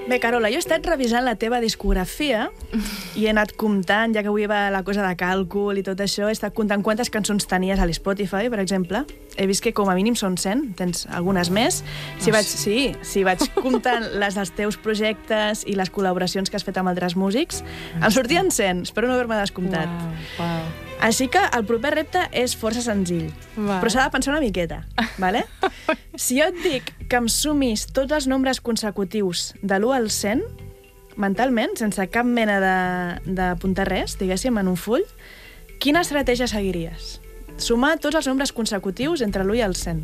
Bé, Carola, jo he estat revisant la teva discografia i he anat comptant, ja que avui va la cosa de càlcul i tot això, he estat comptant quantes cançons tenies a l'Spotify, per exemple. He vist que com a mínim són 100, tens algunes més. Si vaig comptant les dels teus projectes i les col·laboracions que has fet amb altres músics, em sortien 100, espero no haver-me descomptat. Uau. Així que el proper repte és força senzill, però s'ha de pensar una miqueta, vale? Si jo et dic que em sumis tots els nombres consecutius de l'1 al 100, mentalment, sense cap mena d'apuntar res, diguéssim, en un full, quina estratègia seguiries? Sumar tots els nombres consecutius entre l'1 i el 100.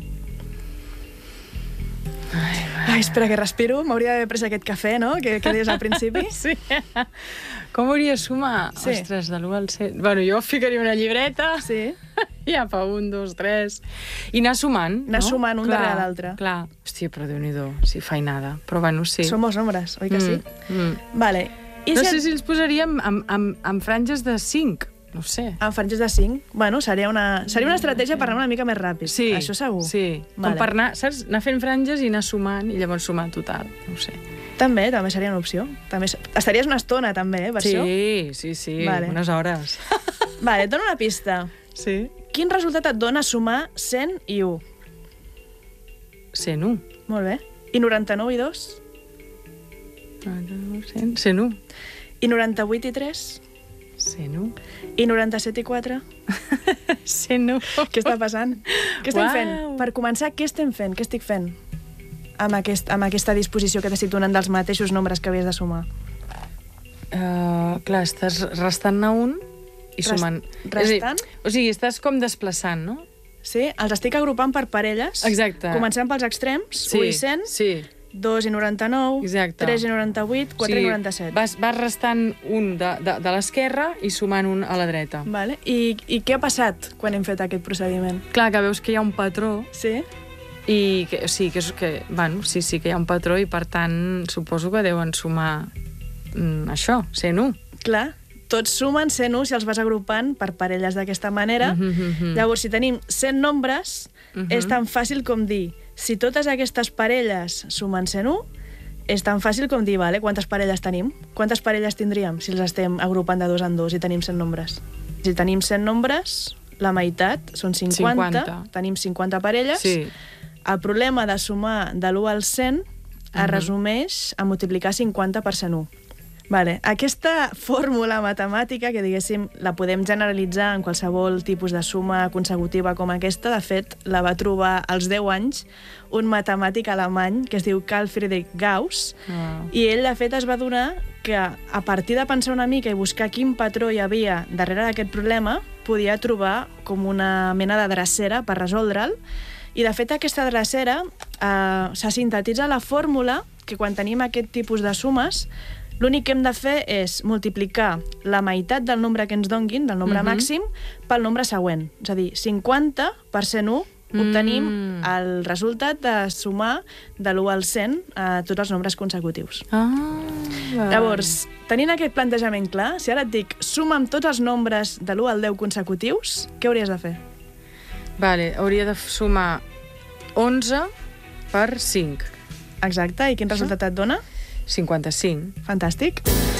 Ai, espera que respiro, m'hauria d'haver pres aquest cafè, no?, que deies al principi. Sí. Com hauria de sumar? Sí. Ostres, de l'1 al 100... Bueno, jo ficaria una llibreta, sí. Ja fa 1, 2, 3... I anar sumant, no? Anar sumant un darrere l'altre. Clar. Hòstia, però Déu-n'hi-do, sí, feinada. Però bueno, sí. Som molts nombres, oi que sí? Vale. No sé si els posaríem amb franges de 5. No sé. En franges de 5? Bueno, seria una estratègia per anar una mica més ràpid. Sí. Això segur. Sí. Com per anar, saps? Anar fent franges i anar sumant i llavors sumar total. No ho sé. També seria una opció. Estaries una estona, també, per això? Sí. Vale. Unes hores. Vale, et dono una pista. Sí. Quin resultat et dona sumar 100 i 1? 101. Molt bé. I 99 i 2? 101. I 98 i 3? 101. I 97 i 4? 101. Què està passant? Què estem fent? Per començar, què estem fent? Què estic fent? Amb aquesta disposició que t'estic donant dels mateixos nombres que havies de sumar. Clar, estàs restant-ne un i sumant. Restant? O sigui, estàs com desplaçant, no? Sí, els estic agrupant per parelles. Exacte. Començant pels extrems, 1 i 100, 2 i 99, exacte. 3 i 98, 4 i 97. Vas restant un de l'esquerra i sumant un a la dreta. Vale. I què ha passat quan hem fet aquest procediment? Clar, que veus que hi ha un patró. Sí. I que sí que hi ha un patró i, per tant, suposo que deuen sumar això, 101. Clar, tots sumen 101 si els vas agrupant per parelles d'aquesta manera. Llavors, si tenim 100 nombres, és tan fàcil com dir si totes aquestes parelles sumen 101, és tan fàcil com dir, vale, quantes parelles tenim? Quantes parelles tindríem si els estem agrupant de 2 en 2 i tenim 100 nombres? Si tenim 100 nombres, la meitat són 50. Tenim 50 parelles. Sí. El problema de sumar de l'1 al 100 es resumeix a multiplicar 50 per 101. Vale. Aquesta fórmula matemàtica, que diguéssim, la podem generalitzar en qualsevol tipus de suma consecutiva com aquesta, de fet, la va trobar als 10 anys un matemàtic alemany que es diu Carl Friedrich Gauss, i ell, de fet, es va adonar que a partir de pensar una mica i buscar quin patró hi havia darrere d'aquest problema, podia trobar com una mena de drecera per resoldre'l, i, de fet, aquesta drecera se sintetitza la fórmula que quan tenim aquest tipus de sumes, l'únic que hem de fer és multiplicar la meitat del nombre que ens donguin, del nombre màxim, pel nombre següent. És a dir, 50 per 101 obtenim el resultat de sumar de l'1 al 100 a tots els nombres consecutius. Llavors, tenint aquest plantejament clar, si ara et dic suma'm tots els nombres de l'1 al 10 consecutius, què hauries de fer? Vale, hauria de sumar 11 per 5. Exacte, i quin resultat et dona? 55. Fantàstic.